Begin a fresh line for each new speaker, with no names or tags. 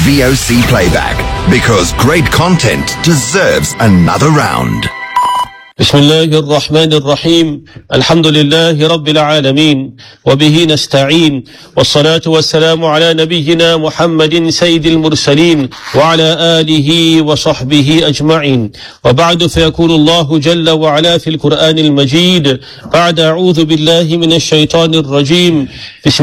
VOC playback, because great content deserves another round.
بسم الله الرحمن الرحيم. الحمد لله رب العالمين، وبه نستعين، والصلاة والسلام على نبينا محمد سيد المرسلين وعلى آله وصحبه أجمعين. وبعد، فيقول الله جل وعلا في القرآن المجيد بعد أعوذ بالله من الشيطان الرجيم. بسم